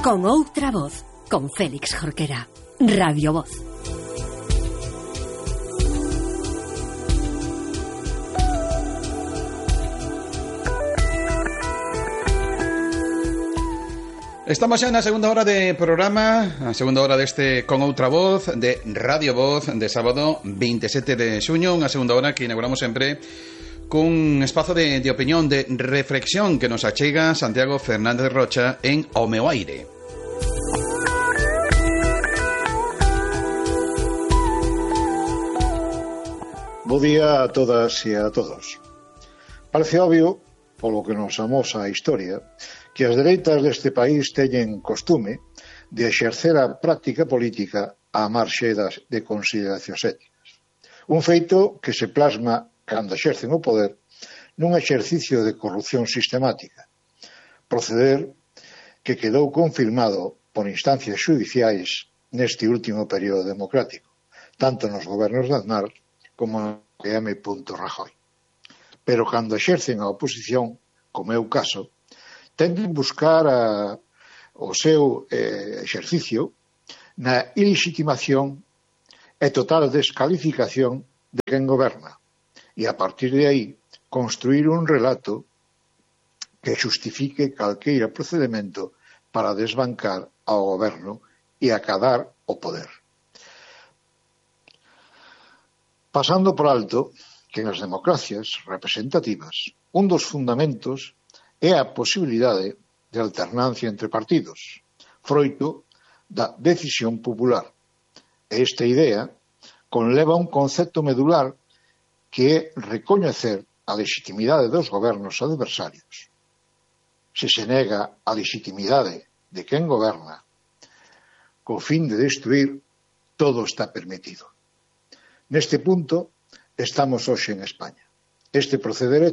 Con outra voz, con Félix Jorquera. Radio Voz. Estamos xa na segunda hora de programa, a segunda hora deste Con Outra Voz, de Radio Voz, de sábado 27 de xuño, unha segunda hora que inauguramos sempre cun espazo de opinión, de reflexión que nos achega Santiago Fernández Rocha en O Meu Aire. Bo día a todas e a todos. Parece obvio, polo que nos amosa a historia, que as dereitas deste país teñen costume de exercer a práctica política á marxe de consideracións éticas. Un feito que se plasma cando exercen o poder nun exercicio de corrupción sistemática. Proceder que quedou confirmado por instancias xudiciais neste último período democrático, tanto nos gobernos de Aznar como de M. Rajoy. Pero cando exercen a oposición, como é o caso, tenden buscar o seu exercicio na ilegitimación e total descalificación de quen goberna e a partir de aí construir un relato que xustifique calqueira procedimento para desbancar ao goberno e acadar o poder. Pasando por alto que nas democracias representativas un dos fundamentos é a posibilidade de alternancia entre partidos, froito da decisión popular. E esta idea conleva un concepto medular que é recoñecer a legitimidade dos gobernos adversarios. Se se nega a legitimidade de quen goberna, co fin de destruir, todo está permitido. Neste punto estamos hoxe en España. Este proceder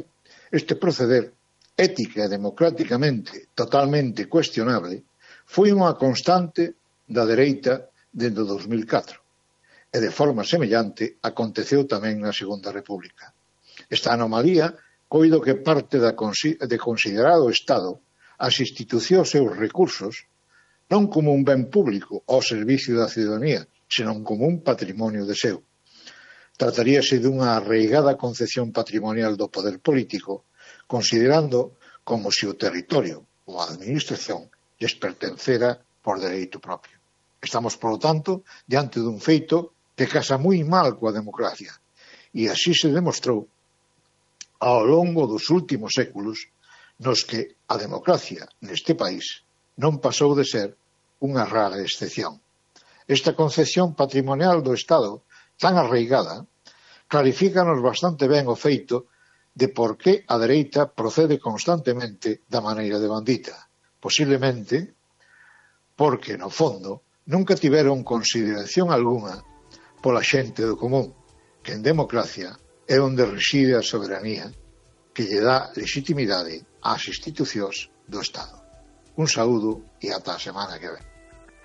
ética e democráticamente totalmente cuestionable foi unha constante da dereita dende o 2004 e de forma semellante aconteceu tamén na Segunda República. Esta anomalía coido que parte de considerar o Estado as institucións e os recursos non como un ben público ao servicio da ciudadanía, senón como un patrimonio de seu. Trataríase dunha arraigada concepción patrimonial do poder político, considerando como se o territorio ou a administración lles pertencera por dereito propio. Estamos, por lo tanto, diante dun feito que casa moi mal coa democracia, e así se demostrou ao longo dos últimos séculos nos que a democracia neste país non pasou de ser unha rara excepción. Esta concepción patrimonial do Estado tan arraigada clarifícanos bastante ben o feito de por que a dereita procede constantemente da maneira de bandita. Posiblemente porque, no fondo, nunca tiveron consideración algunha pola xente do común, que en democracia é onde reside a soberanía que lle dá legitimidade ás institucións do Estado. Un saúdo e ata a semana que ven.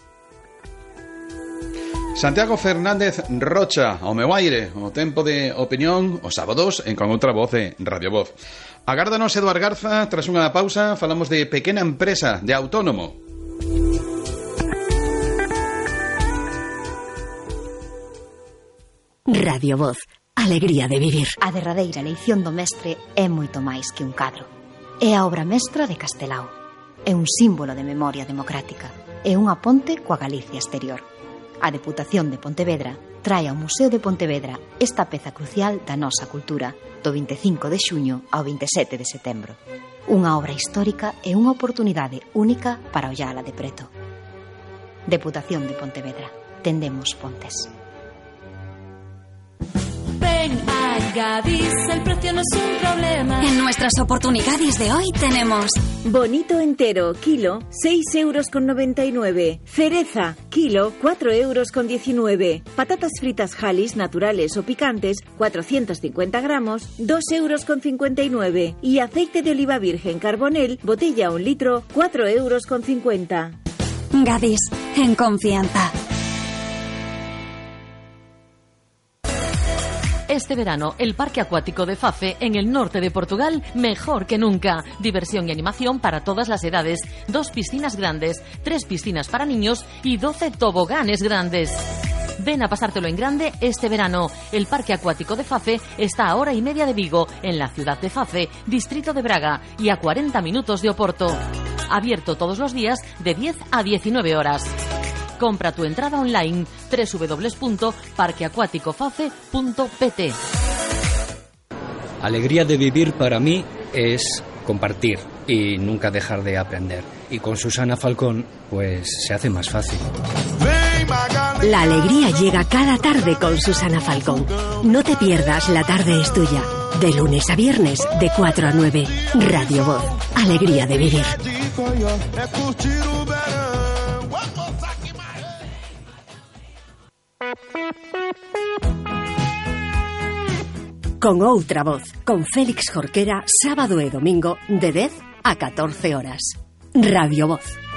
Santiago Fernández Rocha, O Meu Aire, o tempo de opinión, os sábados en Con Outra Voz de Radio Voz. Agárdanos Eduard Garza, tras unha pausa falamos de pequena empresa, de autónomo. Radio Voz, alegría de vivir. A derradeira eleición do mestre é moito máis que un cadro. É a obra mestra de Castelao. É un símbolo de memoria democrática. É unha ponte coa Galicia exterior. A Deputación de Pontevedra trae ao Museo de Pontevedra esta peza crucial da nosa cultura do 25 de xuño ao 27 de setembro. Unha obra histórica e unha oportunidade única para ollala de preto. Deputación de Pontevedra. Tendemos pontes. Ven a Gadis, el precio no es un problema. En nuestras oportunidades de hoy tenemos bonito entero, kilo, 6,99 €. Cereza, kilo, 4,19 €. Patatas fritas Halis, naturales o picantes, 450 gramos, 2,59 €. Y aceite de oliva virgen Carbonel, botella 1 litro, 4,50 €. Gadis, en confianza. Este verano, el Parque Acuático de Fafe, en el norte de Portugal, mejor que nunca. Diversión y animación para todas las edades. 2 piscinas grandes, 3 piscinas para niños y 12 toboganes grandes. Ven a pasártelo en grande este verano. El Parque Acuático de Fafe está a 1:30 de Vigo, en la ciudad de Fafe, distrito de Braga, y a 40 minutos de Oporto. Abierto todos los días de 10 a 19 horas. Compra tu entrada online www.parqueacuaticofafe.pt. Alegría de vivir para mí es compartir y nunca dejar de aprender. Y con Susana Falcón, pues se hace más fácil. La alegría llega cada tarde con Susana Falcón. No te pierdas La Tarde es Tuya. De lunes a viernes, de 4 a 9. Radio Voz. Alegría de vivir. Con Outra Voz, con Félix Jorquera, sábado e domingo, de 10 a 14 horas. Radio Voz.